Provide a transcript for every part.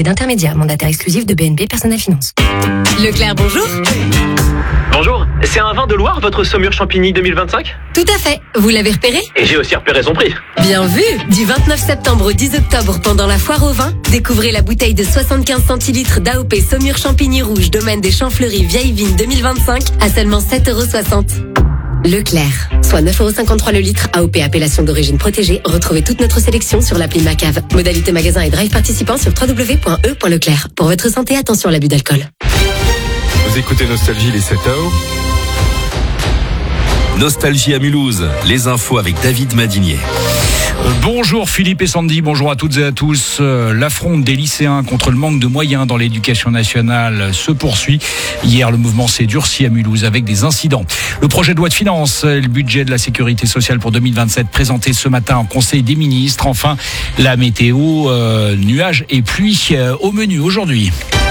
métier d'intermédiaire, mandataire exclusif de BNP Personnel Finance. Leclerc, bonjour. Bonjour, c'est un vin de Loire, votre Saumur Champigny 2025 ? Tout à fait. Vous l'avez repéré ? Et j'ai aussi repéré son prix. Bien vu. Du 29 septembre au 10 octobre, pendant la foire au vin, découvrez la bouteille de 75 centilitres d'AOP Saumur Champigny Rouge, domaine des Champs Fleuris, Vieille Vigne 2025, à seulement 7,60 €. Leclerc, soit 9,53 € le litre, AOP appellation d'origine protégée. Retrouvez toute notre sélection sur l'appli Macave. Modalité magasin et drive participant sur www.e.leclerc. Pour votre santé, attention à l'abus d'alcool. Vous écoutez Nostalgie, les 7 heures. Nostalgie à Mulhouse, les infos avec David Madinier. Bonjour Philippe et Sandy, bonjour à toutes et à tous. L'affront des lycéens contre le manque de moyens dans l'éducation nationale se poursuit. Hier, le mouvement s'est durci à Mulhouse avec des incidents. Le projet de loi de finances et le budget de la sécurité sociale pour 2027 présenté ce matin en Conseil des ministres. Enfin, la météo, nuages et pluie au menu aujourd'hui.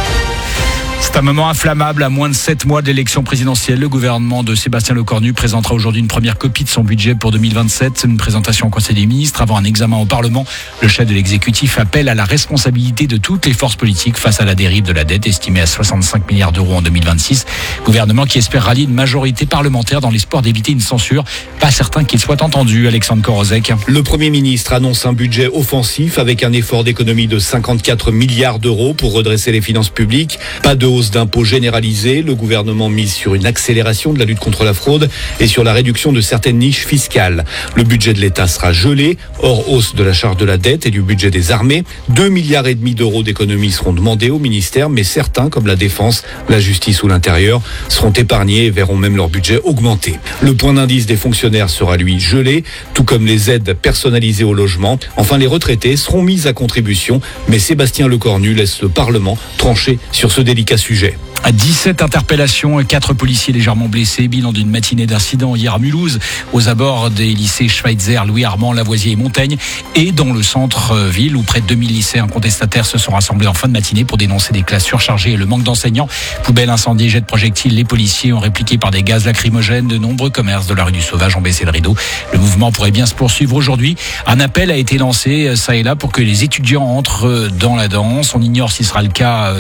C'est un moment inflammable à moins de 7 mois de l'élection présidentielle. Le gouvernement de Sébastien Lecornu présentera aujourd'hui une première copie de son budget pour 2027. Une présentation au Conseil des ministres avant un examen au Parlement. Le chef de l'exécutif appelle à la responsabilité de toutes les forces politiques face à la dérive de la dette estimée à 65 milliards d'euros en 2026. Gouvernement qui espère rallier une majorité parlementaire dans l'espoir d'éviter une censure. Pas certain qu'il soit entendu. Alexandre Korozek. Le Premier ministre annonce un budget offensif avec un effort d'économie de 54 milliards d'euros pour redresser les finances publiques. Pas de hausse d'impôts généralisée. Le gouvernement mise sur une accélération de la lutte contre la fraude et sur la réduction de certaines niches fiscales. Le budget de l'État sera gelé, hors hausse de la charge de la dette et du budget des armées. 2,5 milliards d'euros d'économies seront demandés au ministère, mais certains, comme la défense, la justice ou l'intérieur, seront épargnés et verront même leur budget augmenter. Le point d'indice des fonctionnaires sera lui gelé, tout comme les aides personnalisées au logement. Enfin, les retraités seront mis à contribution, mais Sébastien Lecornu laisse le Parlement trancher sur ce délicat sujet. 17 interpellations et 4 policiers légèrement blessés. Bilan d'une matinée d'incidents hier à Mulhouse, aux abords des lycées Schweitzer, Louis Armand, Lavoisier et Montaigne, et dans le centre-ville où près de 2000 lycéens contestataires se sont rassemblés en fin de matinée pour dénoncer des classes surchargées et le manque d'enseignants. Poubelles, incendies, jets de projectiles, les policiers ont répliqué par des gaz lacrymogènes. De nombreux commerces de la rue du Sauvage ont baissé le rideau. Le mouvement pourrait bien se poursuivre aujourd'hui. Un appel a été lancé, ça et là, pour que les étudiants entrent dans la danse. On ignore si ce sera le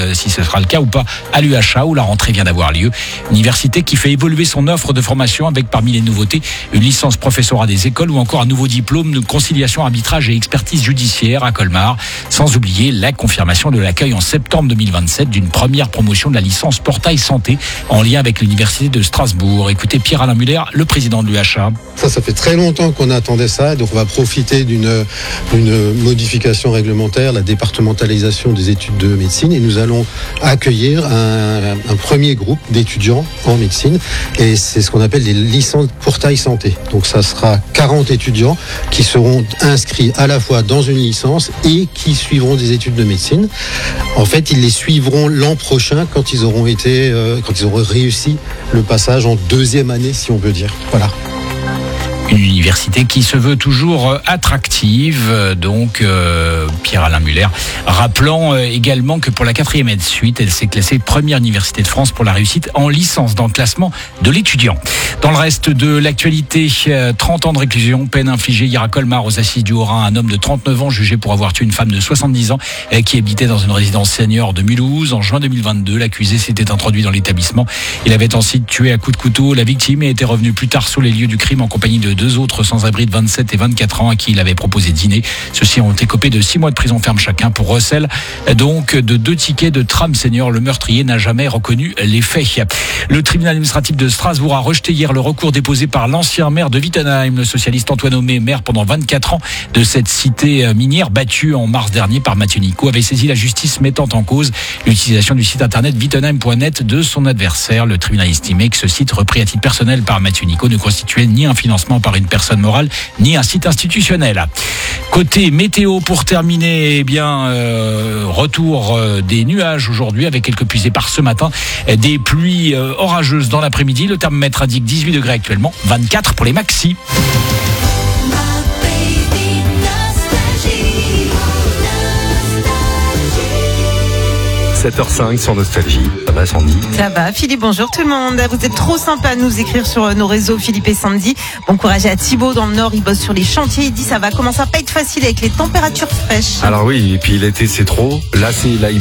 cas ou pas à l'UH, où la rentrée vient d'avoir lieu. Université qui fait évoluer son offre de formation avec parmi les nouveautés une licence professorat des écoles ou encore un nouveau diplôme de conciliation, arbitrage et expertise judiciaire à Colmar. Sans oublier la confirmation de l'accueil en septembre 2027 d'une première promotion de la licence portail santé en lien avec l'université de Strasbourg. Écoutez Pierre-Alain Muller, le président de l'UHA. Ça fait très longtemps qu'on attendait ça, donc on va profiter d'une modification réglementaire, la départementalisation des études de médecine, et nous allons accueillir un premier groupe d'étudiants en médecine, et c'est ce qu'on appelle les licences portail santé. Donc ça sera 40 étudiants qui seront inscrits à la fois dans une licence et qui suivront des études de médecine. En fait, ils les suivront l'an prochain quand ils auront réussi le passage en deuxième année, si on peut dire. Voilà. Une université qui se veut toujours attractive, donc Pierre-Alain Muller, rappelant également que pour la 4e année de suite, elle s'est classée première université de France pour la réussite en licence dans le classement de l'étudiant. Dans le reste de l'actualité, 30 ans de réclusion, peine infligée hier à Colmar aux assises du Haut-Rhin, un homme de 39 ans jugé pour avoir tué une femme de 70 ans qui habitait dans une résidence senior de Mulhouse. En juin 2022, l'accusé s'était introduit dans l'établissement. Il avait ensuite tué à coups de couteau la victime et était revenu plus tard sur les lieux du crime en compagnie de 2 autres sans-abri de 27 et 24 ans à qui il avait proposé de dîner. Ceux-ci ont été copés de 6 mois de prison ferme chacun pour recel donc de 2 tickets de tram senior. Le meurtrier n'a jamais reconnu les faits. Le tribunal administratif de Strasbourg a rejeté hier le recours déposé par l'ancien maire de Wittenheim, le socialiste Antoine Homé, maire pendant 24 ans de cette cité minière battue en mars dernier par Mathieu Nico, avait saisi la justice mettant en cause l'utilisation du site internet wittenheim.net de son adversaire. Le tribunal estimait que ce site, repris à titre personnel par Mathieu Nico, ne constituait ni un financement par une personne morale ni un site institutionnel. Côté météo, pour terminer, retour des nuages aujourd'hui avec quelques pluies éparses ce matin, des pluies orageuses dans l'après-midi. Le thermomètre indique 18 degrés actuellement, 24 pour les maxis. 7h05 sur Nostalgie. Ça va, Sandy? Ça va, Philippe, bonjour tout le monde. Vous êtes trop sympa à nous écrire sur nos réseaux, Philippe et Sandy. Bon courage à Thibaut dans le Nord, il bosse sur les chantiers. Il dit ça va commencer à pas être facile avec les températures fraîches. Alors oui, et puis l'été c'est trop. Là,